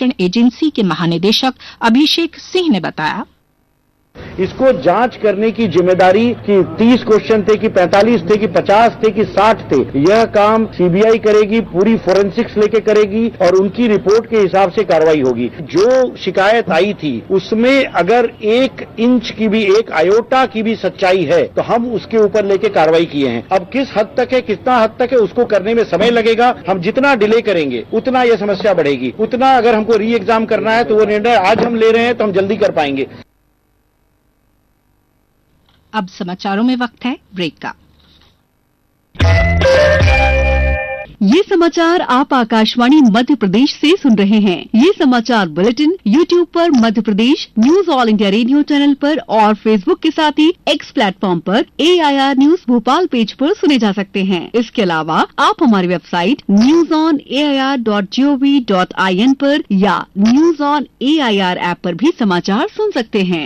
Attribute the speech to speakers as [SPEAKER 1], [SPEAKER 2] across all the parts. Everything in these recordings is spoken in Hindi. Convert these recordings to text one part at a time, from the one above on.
[SPEAKER 1] संरक्षण एजेंसी के महानिदेशक अभिषेक सिंह ने बताया।
[SPEAKER 2] इसको जांच करने की जिम्मेदारी कि 30 क्वेश्चन थे कि 45 थे कि 50 थे कि 60 थे, यह काम सीबीआई करेगी, पूरी फोरेंसिक्स लेके करेगी और उनकी रिपोर्ट के हिसाब से कार्रवाई होगी। जो शिकायत आई थी उसमें अगर 1 इंच की भी, 1 आयोटा की भी सच्चाई है तो हम उसके ऊपर लेके कार्रवाई किए हैं। अब किस हद तक है, कितना हद तक है, उसको करने में समय लगेगा। हम जितना डिले करेंगे उतना यह समस्या बढ़ेगी। उतना अगर हमको री एग्जाम करना है तो वो निर्णय आज हम ले रहे हैं तो हम जल्दी कर पाएंगे।
[SPEAKER 1] अब समाचारों में वक्त है ब्रेक का।
[SPEAKER 3] ये समाचार आप आकाशवाणी मध्य प्रदेश से सुन रहे हैं। ये समाचार बुलेटिन YouTube पर Madhya Pradesh news all India radio channel पर और Facebook के साथ ही X प्लेटफॉर्म पर AIR न्यूज भोपाल पेज पर सुने जा सकते हैं। इसके अलावा आप हमारी वेबसाइट newsonair.gov.in पर या न्यूज ऑन AIR ऐप पर भी समाचार सुन सकते हैं।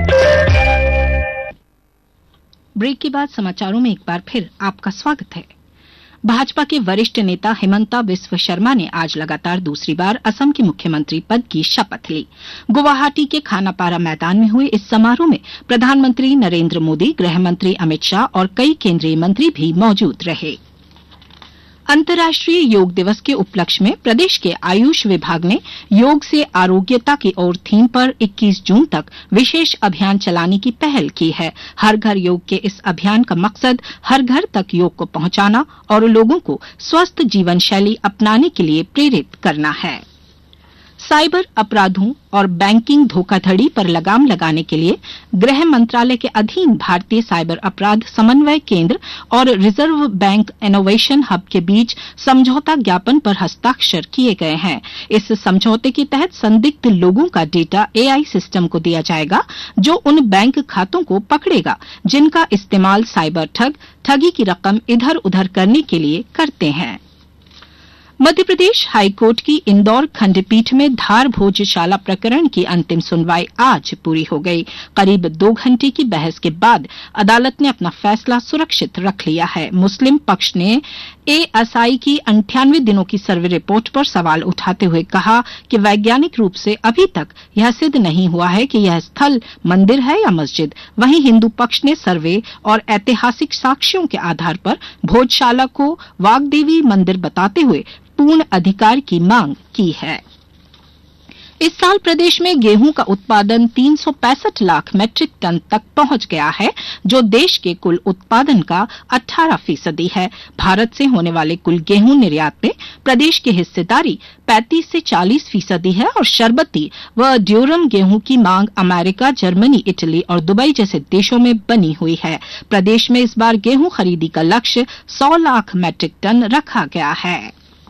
[SPEAKER 1] ब्रेक के बाद समाचारों में एक बार फिर आपका स्वागत है। भाजपा के वरिष्ठ नेता हिमंता बिस्व शर्मा ने आज लगातार दूसरी बार असम के मुख्यमंत्री पद की शपथ ली। गुवाहाटी के खानापारा मैदान में हुए इस समारोह में प्रधानमंत्री नरेंद्र मोदी, गृह मंत्री अमित शाह और कई केंद्रीय मंत्री भी मौजूद रहे। अंतर्राष्ट्रीय योग दिवस के उपलक्ष्य में प्रदेश के आयुष विभाग ने योग से आरोग्यता की ओर थीम पर 21 जून तक विशेष अभियान चलाने की पहल की है। हर घर योग के इस अभियान का मकसद हर घर तक योग को पहुंचाना और लोगों को स्वस्थ जीवन शैली अपनाने के लिए प्रेरित करना है। साइबर अपराधों और बैंकिंग धोखाधड़ी पर लगाम लगाने के लिए गृह मंत्रालय के अधीन भारतीय साइबर अपराध समन्वय केंद्र और रिजर्व बैंक इनोवेशन हब के बीच समझौता ज्ञापन पर हस्ताक्षर किए गए हैं। इस समझौते के तहत संदिग्ध लोगों का डेटा AI सिस्टम को दिया जाएगा, जो उन बैंक खातों को पकड़ेगा जिनका इस्तेमाल साइबर ठगी की रकम इधर उधर करने के लिए करते हैं। मध्य प्रदेश हाईकोर्ट की इंदौर खंडपीठ में धार भोजशाला प्रकरण की अंतिम सुनवाई आज पूरी हो गई। करीब 2 घंटे की बहस के बाद अदालत ने अपना फैसला सुरक्षित रख लिया है। मुस्लिम पक्ष ने ASI की 98 दिनों की सर्वे रिपोर्ट पर सवाल उठाते हुए कहा कि वैज्ञानिक रूप से अभी तक यह सिद्ध नहीं हुआ है कि यह स्थल मंदिर है या मस्जिद। वहीं हिंदू पक्ष ने सर्वे और ऐतिहासिक साक्ष्यों के आधार पर भोजशाला को वाग्देवी मंदिर बताते हुए पूर्ण अधिकार की मांग की है। इस साल प्रदेश में गेहूं का उत्पादन 365 लाख मैट्रिक टन तक पहुंच गया है, जो देश के कुल उत्पादन का 18% है। भारत से होने वाले कुल गेहूं निर्यात में प्रदेश की हिस्सेदारी 35 से 40% है और शरबती व ड्यूरम गेहूं की मांग अमेरिका, जर्मनी, इटली और दुबई जैसे देशों में बनी हुई है। प्रदेश में इस बार गेहूं खरीदी का लक्ष्य 100 लाख मैट्रिक टन रखा गया है।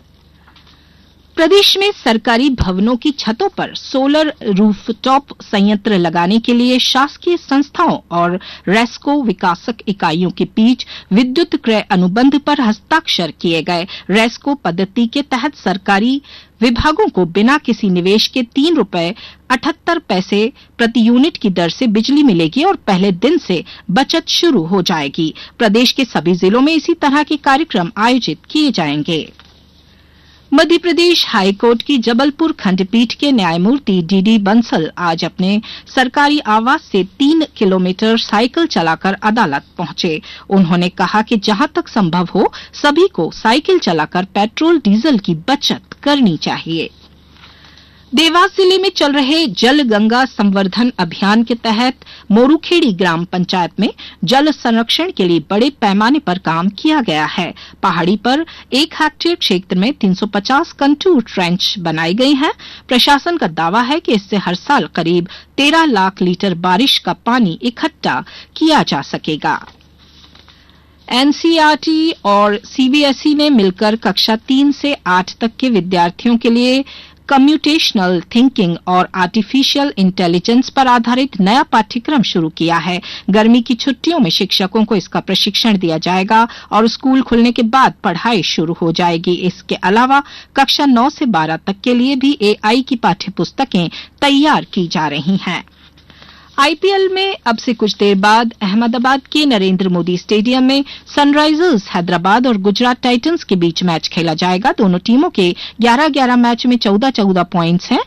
[SPEAKER 1] प्रदेश में सरकारी भवनों की छतों पर सोलर रूफटॉप संयंत्र लगाने के लिए शासकीय संस्थाओं और रेस्को विकासक इकाइयों के बीच विद्युत क्रय अनुबंध पर हस्ताक्षर किए गए। रेस्को पद्धति के तहत सरकारी विभागों को बिना किसी निवेश के 3 रुपये 78 पैसे प्रति यूनिट की दर से बिजली मिलेगी और पहले दिन से बचत शुरू हो जाएगी। प्रदेश के सभी जिलों में इसी तरह के कार्यक्रम आयोजित किए जाएंगे। मध्य प्रदेश हाईकोर्ट की जबलपुर खंडपीठ के न्यायमूर्ति DD बंसल आज अपने सरकारी आवास से 3 किलोमीटर साइकिल चलाकर अदालत पहुंचे। उन्होंने कहा कि जहां तक संभव हो सभी को साइकिल चलाकर पेट्रोल डीजल की बचत करनी चाहिए। देवास जिले में चल रहे जल गंगा संवर्धन अभियान के तहत मोरूखेड़ी ग्राम पंचायत में जल संरक्षण के लिए बड़े पैमाने पर काम किया गया है। पहाड़ी पर 1 हेक्टेयर क्षेत्र में 350 कंटूर ट्रेंच बनाए गए हैं। प्रशासन का दावा है कि इससे हर साल करीब 13 लाख लीटर बारिश का पानी इकट्ठा किया जा सकेगा। NCERT और CBSE ने मिलकर कक्षा 3 से 8 तक के विद्यार्थियों के लिए कम्प्यूटेशनल थिंकिंग और आर्टिफिशियल इंटेलिजेंस पर आधारित नया पाठ्यक्रम शुरू किया है। गर्मी की छुट्टियों में शिक्षकों को इसका प्रशिक्षण दिया जाएगा और स्कूल खुलने के बाद पढ़ाई शुरू हो जाएगी। इसके अलावा कक्षा 9 से 12 तक के लिए भी AI की पाठ्यपुस्तकें तैयार की जा रही हैं। IPL में अब से कुछ देर बाद अहमदाबाद के नरेंद्र मोदी स्टेडियम में सनराइजर्स हैदराबाद और गुजरात टाइटंस के बीच मैच खेला जाएगा। दोनों टीमों के 11-11 मैच में 14-14 पॉइंट्स हैं।